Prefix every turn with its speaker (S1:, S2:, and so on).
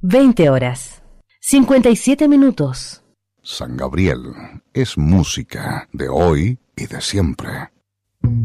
S1: 20 horas, 57 minutos.
S2: San Gabriel es música de hoy y de siempre.